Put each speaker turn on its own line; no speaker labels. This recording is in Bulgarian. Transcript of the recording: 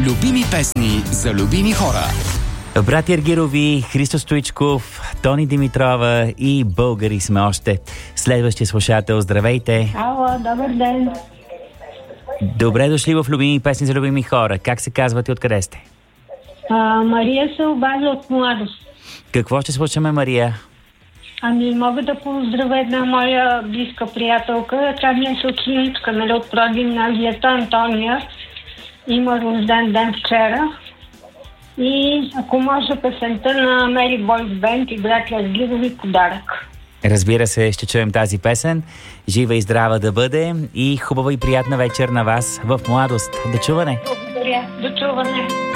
Любими песни за любими хора.
Брати Ергирови, Христо Стоичков, Тони Димитрова и българи сме още. Следващия слушател, здравейте!
Ало, добър ден!
Добре дошли в Любими песни за любими хора. Как се казвате, откъде сте?
Мария се обажда от Младост.
Какво ще слушаме, Мария?
Мога да поздравя една моя близка приятелка. Тя ми е съученичка, от прогимназията Антония. Има рожден ден вчера. И ако може песента на Мери Бойс Бенд и брати Ергирови подарък.
Разбира се, ще чуем тази песен. Жива и здрава да бъде и хубава и приятна вечер на вас в Младост. До чуване!
Благодаря. До чуване!